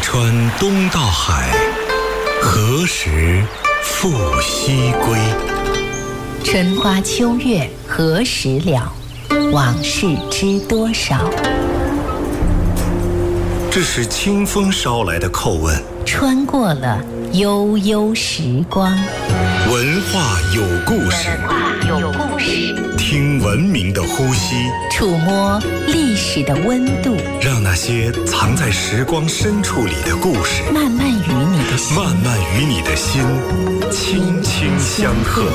穿东到海，何时复西归？ 春花秋月何时了？往事知多少？ 这是清风捎来的叩问， 穿过了悠悠时光。 文化有故事，听文明的呼吸， 触摸历史的温度， 让那些藏在时光深处里的故事， 慢慢与你的心轻轻相和。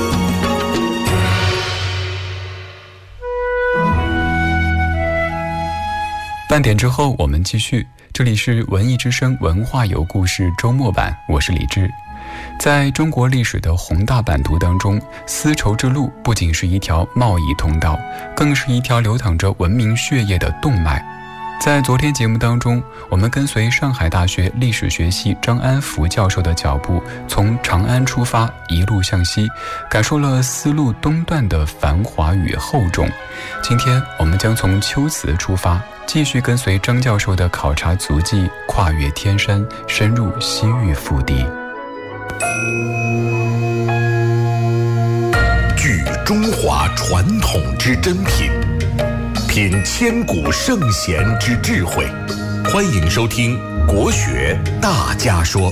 半点之后我们继续，这里是文艺之声文化有故事周末版，我是李志。在中国历史的宏大版图当中，丝绸之路不仅是一条贸易通道，更是一条流淌着文明血液的动脉。在昨天节目当中，我们跟随上海大学历史学系张安福教授的脚步，从长安出发，一路向西，感受了丝路东段的繁华与厚重。今天我们将从秋瓷出发，继续跟随张教授的考察足迹，跨越天山，深入西域腹地。 聚中华传统之珍品，品千古圣贤之智慧。欢迎收听国学大家说。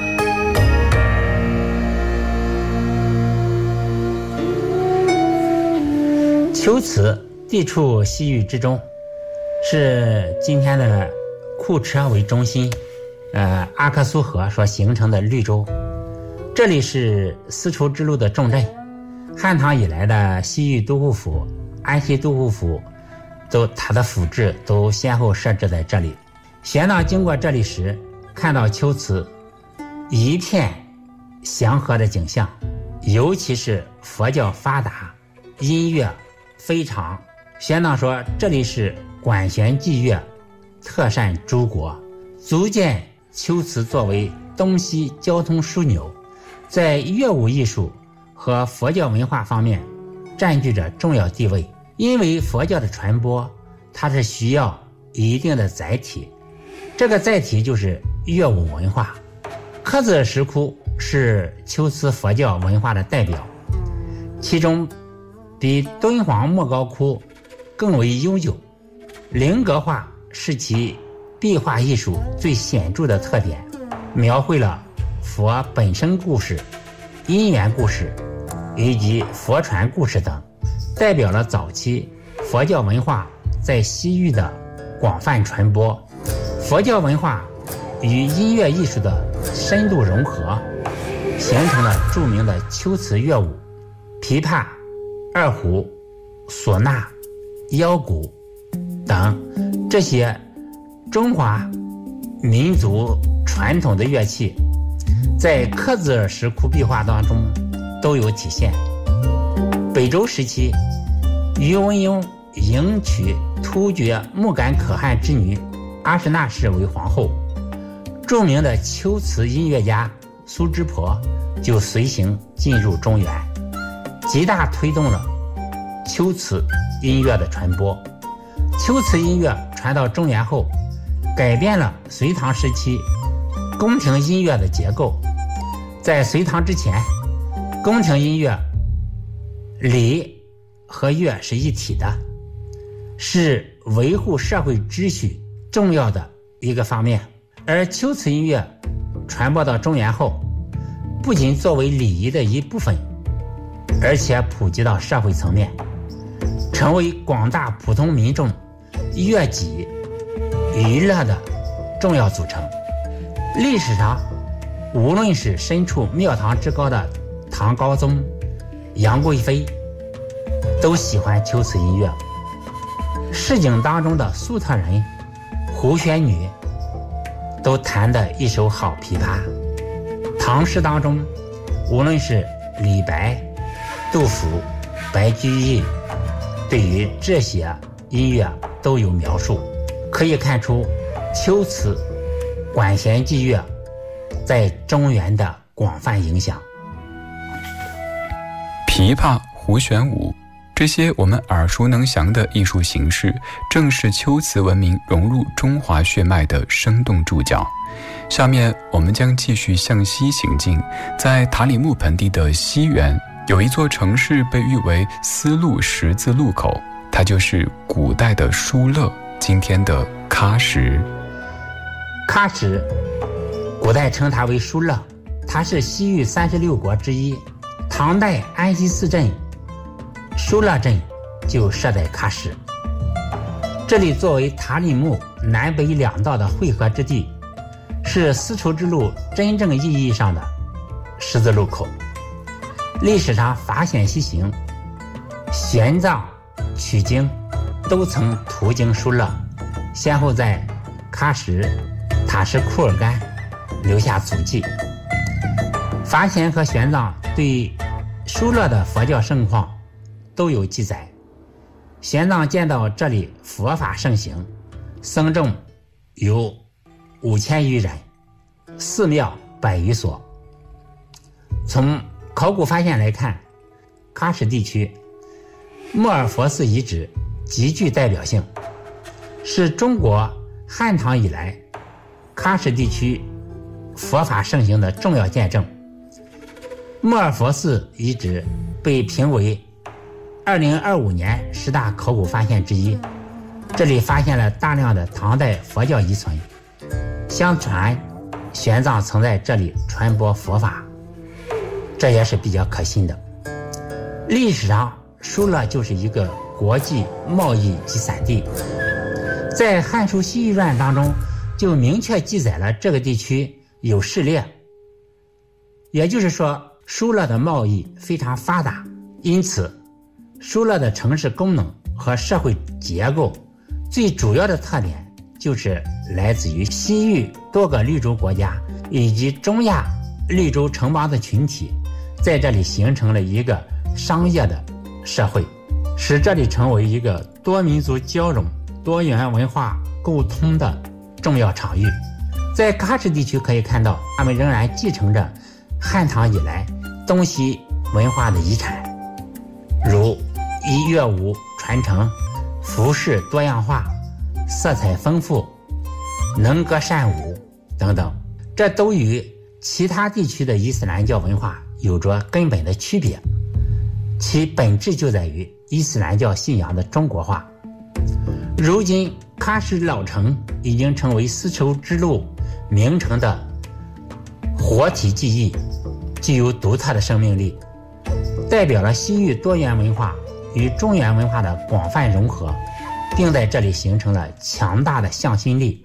秋瓷地处西域之中，是今天的库车为中心，阿克苏河所形成的绿洲。这里是丝绸之路的重镇，汉唐以来的西域都护府、安西都护府它的府治都先后设置在这里。玄奘经过这里时，看到秋瓷一片祥和的景象，尤其是佛教发达，音乐非常。玄奘说这里是管弦伎乐，特善诸国，足见秋瓷作为东西交通枢纽，在乐舞艺术和佛教文化方面占据着重要地位。因为佛教的传播，它是需要一定的载体，这个载体就是乐舞文化。克孜尔石窟是秋瓷佛教文化的代表，其中比敦煌莫高窟更为悠久。菱格画是其壁画艺术最显著的特点，描绘了佛本身故事、因缘故事以及佛传故事等，代表了早期佛教文化在西域的广泛传播，佛教文化与音乐艺术的深度融合，形成了著名的秋瓷乐舞、琵琶、二胡、唢呐、腰鼓等这些中华民族传统的乐器，在克孜尔石窟壁画当中都有体现。北周时期，于文邕迎娶突厥木杆可汗之女阿史那氏为皇后，著名的秋瓷音乐家苏之婆就随行进入中原，极大推动了秋瓷音乐的传播。秋瓷音乐传到中原后，改变了隋唐时期宫廷音乐的结构。在隋唐之前，宫廷音乐礼和乐是一体的，是维护社会秩序重要的一个方面。而秋瓷音乐传播到中原后，不仅作为礼仪的一部分，而且普及到社会层面，成为广大普通民众乐己娱乐的重要组成。历史上，无论是身处庙堂之高的唐高宗、杨贵妃，都喜欢秋瓷音乐。市井当中的粟特人、胡旋女都弹得一手好琵琶。唐诗当中，无论是李白、杜甫、白居易，对于这些音乐都有描述，可以看出秋瓷管弦伎乐在中原的广泛影响。 琵琶、胡旋舞， 这些我们耳熟能详的艺术形式，正是龟兹文明融入中华血脉的生动注脚。下面我们将继续向西行进，在塔里木盆地的西缘，有一座城市被誉为丝路十字路口，它就是古代的疏勒，今天的喀什。 喀什，古代称它为疏勒，它是西域36国之一。唐代安西四镇疏勒镇就设在喀什，这里作为塔里木南北两道的汇合之地，是丝绸之路真正意义上的十字路口。历史上法显西行、玄奘、取经都曾途经疏勒，先后在喀什、塔什库尔干留下足迹。法显和玄奘对疏勒的佛教盛况都有记载。玄奘见到这里佛法盛行，僧众有5000余人，寺庙100余所。从考古发现来看，喀什地区莫尔佛寺遗址极具代表性，是中国汉唐以来喀什地区佛法盛行的重要见证。莫尔佛寺遗址被评为2025年10大考古发现之一，这里发现了大量的唐代佛教遗存。相传玄奘曾在这里传播佛法，这也是比较可信的。历史上疏勒就是一个国际贸易集散地，在《汉书西域传》当中就明确记载了这个地区有市列，也就是说疏勒的贸易非常发达。因此疏勒的城市功能和社会结构最主要的特点就是来自于西域多个绿洲国家以及中亚绿洲城邦的群体，在这里形成了一个商业的社会，使这里成为一个多民族交融、多元文化沟通的重要场域。在喀什地区可以看到，他们仍然继承着汉唐以来东西文化的遗产，如乐舞传承、服饰多样化、色彩丰富、能歌善舞等等，这都与其他地区的伊斯兰教文化有着根本的区别，其本质就在于伊斯兰教信仰的中国化。如今喀什老城已经成为丝绸之路名城的活体记忆，具有独特的生命力，代表了西域多元文化与中原文化的广泛融合，并在这里形成了强大的向心力。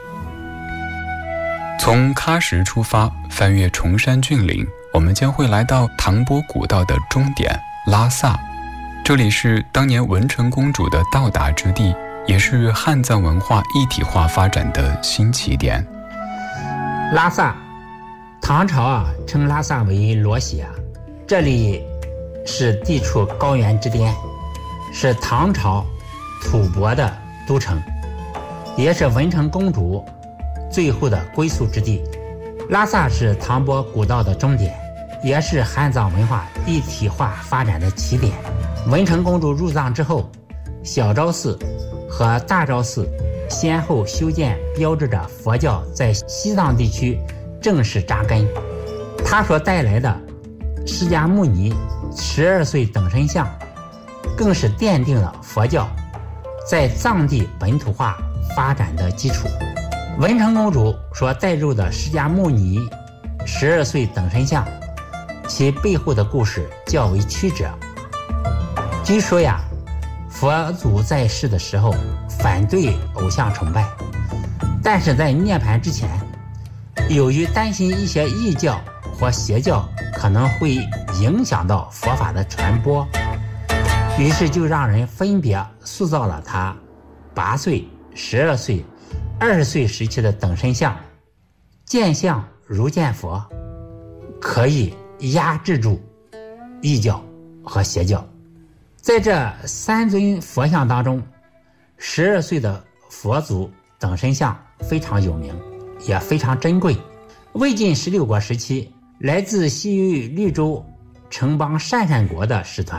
从喀什出发，翻越崇山峻岭，我们将会来到唐波古道的终点拉萨。这里是当年文成公主的到达之地，也是汉藏文化一体化发展的新起点。 拉萨，唐朝称拉萨为罗血，这里是地处高原之巅，是唐朝吐蕃的都城，也是文成公主最后的归宿之地。拉萨是唐波古道的终点，也是汉藏文化一体化发展的起点。文成公主入藏之后，小昭寺和大昭寺先后修建，标志着佛教在西藏地区正式扎根。它所带来的释迦牟尼12岁等身像，更是奠定了佛教在藏地本土化发展的基础。文成公主所带入的释迦牟尼12岁等身像，其背后的故事较为曲折。据说佛祖在世的时候反对偶像崇拜，但是在涅槃之前，由于担心一些异教或邪教可能会影响到佛法的传播，于是就让人分别塑造了他8岁、12岁、20岁时期的等身像，见相如见佛，可以压制住异教和邪教。在这3尊佛像当中，12岁的佛祖等身像非常有名，也非常珍贵。魏晋16国时期，来自西域绿洲城邦鄯善国的使团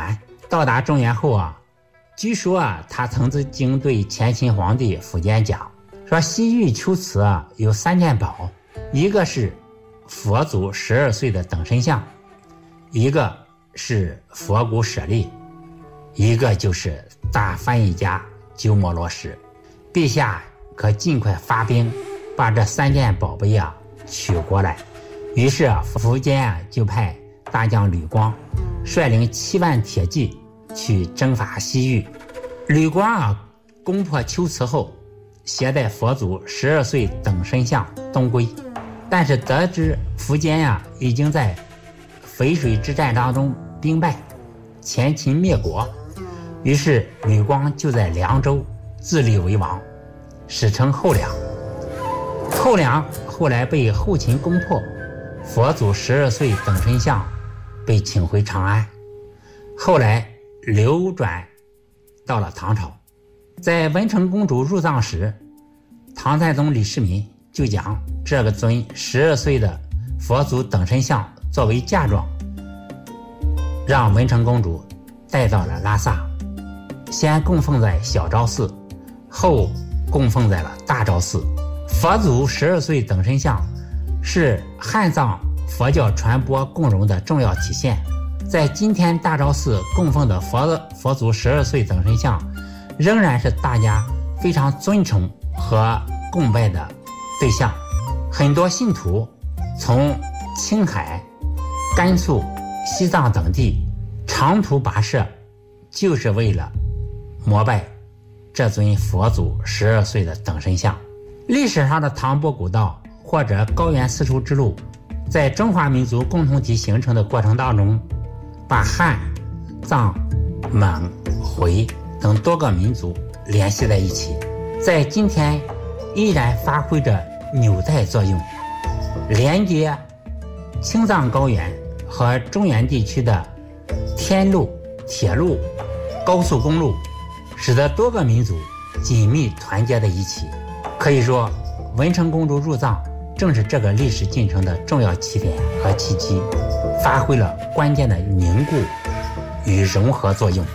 到达中原后据说他曾经对前秦皇帝苻坚讲，说西域秋瓷有3件宝，一个是佛祖12岁的等身像，一个是佛骨舍利，一个就是大翻译家鸠摩罗什。陛下可尽快发兵把这3件宝贝取过来。于是苻坚就派大将吕光率领7万铁骑去征伐西域。吕光攻破龟兹后，携带佛祖12岁等身像东归，但是得知苻坚已经在淝水之战当中兵败，前秦灭国，于是吕光就在凉州自立为王，史称后凉。后凉后来被后秦攻破，佛祖12岁等身像被请回长安，后来流转到了唐朝。在文成公主入葬时，唐太宗李世民就将这个尊12岁的佛祖等身像作为嫁妆，让文成公主带到了拉萨，先供奉在小昭寺，后供奉在了大昭寺。佛祖12岁等身像是汉藏佛教传播共荣的重要体现。在今天大昭寺供奉的佛祖12岁等身像仍然是大家非常尊崇和供拜的对象。很多信徒从青海、甘肃、西藏等地长途跋涉，就是为了膜拜这尊佛祖12岁的等身像。历史上的唐波古道或者高原丝绸之路，在中华民族共同体形成的过程当中，把汉、藏、蒙、回等多个民族联系在一起，在今天依然发挥着纽带作用，连接青藏高原和中原地区的天路、铁路、高速公路，使得多个民族紧密团结在一起。可以说，文成公主入藏正是这个历史进程的重要起点和契机，发挥了关键的凝固与融合作用。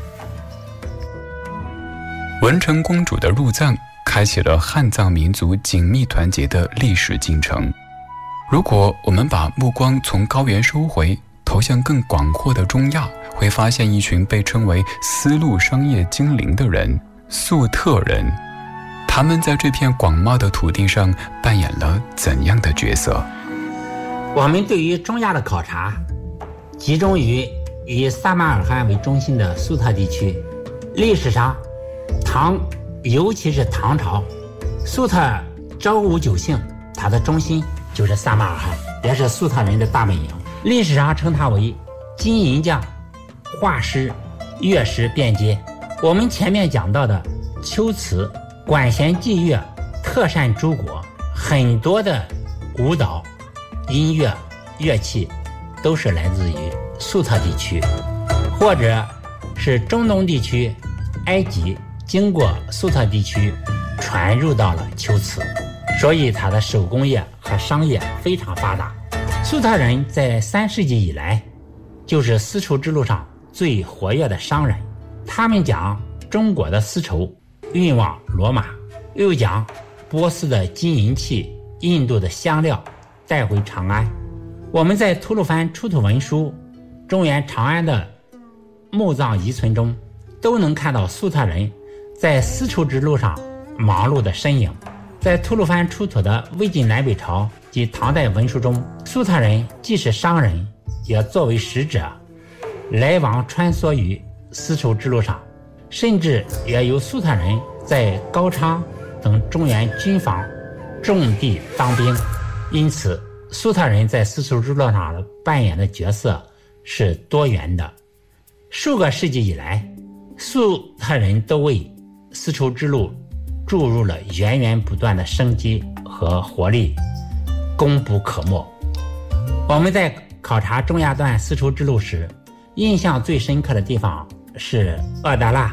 文成公主的入藏开启了汉藏民族紧密团结的历史进程。如果我们把目光从高原收回，投向更广阔的中亚，会发现一群被称为丝路商业精灵的人——粟特人。他们在这片广袤的土地上扮演了怎样的角色？ 我们对于中亚的考察集中于以撒马尔罕为中心的粟特地区。历史上尤其是唐朝，粟特朝五九姓，它的中心就是撒马尔罕，也是粟特人的大本营。历史上称它为金银匠、画师、乐师遍皆。我们前面讲到的龟兹、管弦伎乐、特善诸国，很多的舞蹈、音乐、乐器都是来自于粟特地区，或者是中东地区，埃及经过粟特地区传入到了龟兹，所以它的手工业和商业非常发达。粟特人在3世纪以来就是丝绸之路上最活跃的商人，他们将中国的丝绸运往罗马，又将波斯的金银器、印度的香料带回长安。我们在吐鲁番出土文书、中原长安的墓葬遗存中，都能看到粟特人在丝绸之路上忙碌的身影。在吐鲁番出土的魏晋南北朝及唐代文书中，粟特人既是商人，也作为使者，来往穿梭于丝绸之路上，甚至也有粟特人在高昌等中原军防种地当兵。因此粟特人在丝绸之路上扮演的角色是多元的。数个世纪以来，粟特人都为丝绸之路注入了源源不断的生机和活力，功不可没。我们在考察中亚段丝绸之路时，印象最深刻的地方是厄达腊